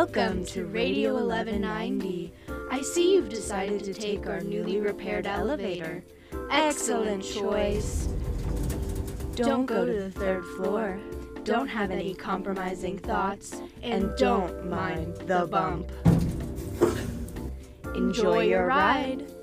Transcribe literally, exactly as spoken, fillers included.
Welcome to Radio eleven ninety. I see you've decided to take our newly repaired elevator. Excellent choice. Don't go to the third floor. Don't have any compromising thoughts. And don't mind the bump. Enjoy your ride.